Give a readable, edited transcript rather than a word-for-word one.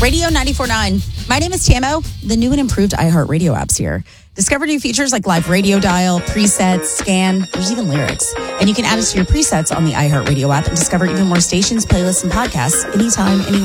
Radio 94.9. My name is Tamo. The new and improved iHeartRadio app's here. Discover new features like live radio dial, presets, scan, there's even lyrics. And you can add it to your presets on the iHeartRadio app and discover even more stations, playlists, and podcasts anytime, anywhere.